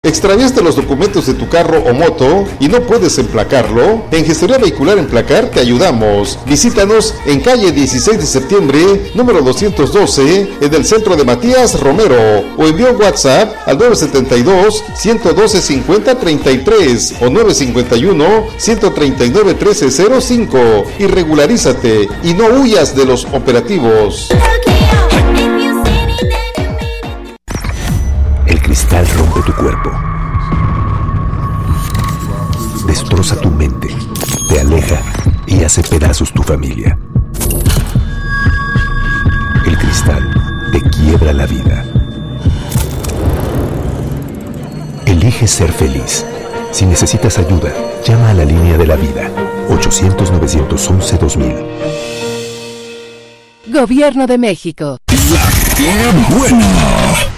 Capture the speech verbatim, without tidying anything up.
¿Extraviaste los documentos de tu carro o moto y no puedes emplacarlo? En Gestoría Vehicular Emplacar te ayudamos. Visítanos en calle dieciséis de septiembre, número doscientos doce, en el centro de Matías Romero, o envía un WhatsApp al nueve siete dos, uno uno dos, cinco cero tres tres o nueve cinco uno, uno tres nueve, uno tres cero cinco y regularízate y no huyas de los operativos. El cristal rompe tu cuerpo, destroza tu mente, te aleja y hace pedazos tu familia. El cristal te quiebra la vida. Elige ser feliz. Si necesitas ayuda, llama a la línea de la vida, ochocientos, novecientos once, dos mil. Gobierno de México. La que buena.